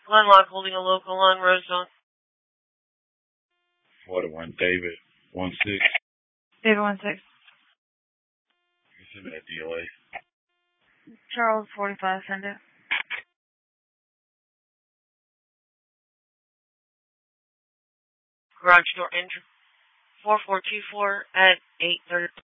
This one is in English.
Glenlock holding a local on Rosedale. 41, David, 16. David 16. Send me that DLA. Charles 45, send it. Garage door entry 4424 at 8:30.